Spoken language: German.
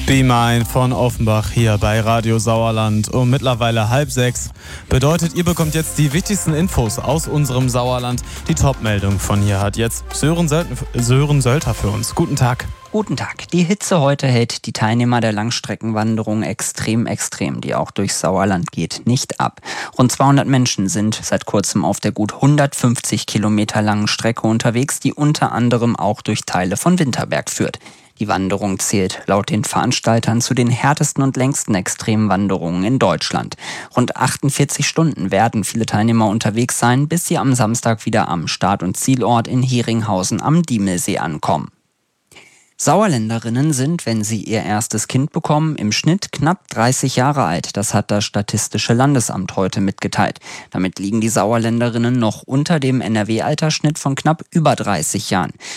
Be Mine von Offenbach hier bei Radio Sauerland um mittlerweile 5:30. Bedeutet, ihr bekommt jetzt die wichtigsten Infos aus unserem Sauerland. Die Top-Meldung von hier hat jetzt Sören Sölter für uns. Guten Tag. Guten Tag. Die Hitze heute hält die Teilnehmer der Langstreckenwanderung extrem, die auch durchs Sauerland geht, nicht ab. Rund 200 Menschen sind seit kurzem auf der gut 150 Kilometer langen Strecke unterwegs, die unter anderem auch durch Teile von Winterberg führt. Die Wanderung zählt laut den Veranstaltern zu den härtesten und längsten Extremwanderungen in Deutschland. Rund 48 Stunden werden viele Teilnehmer unterwegs sein, bis sie am Samstag wieder am Start- und Zielort in Heringhausen am Diemelsee ankommen. Sauerländerinnen sind, wenn sie ihr erstes Kind bekommen, im Schnitt knapp 30 Jahre alt. Das hat das Statistische Landesamt heute mitgeteilt. Damit liegen die Sauerländerinnen noch unter dem NRW-Altersschnitt von knapp über 30 Jahren.